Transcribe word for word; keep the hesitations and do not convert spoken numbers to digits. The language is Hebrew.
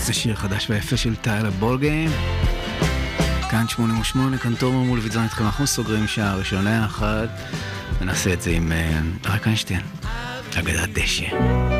זה שיר חדש ויפה של טיילר בולגיים. כאן שמונים ושמונה, כאן תומר מול ויזון איתכם. אנחנו סוגרים שעה ראשונה אחת ונעשה את זה עם אריק איינשטיין, אגדת דשא.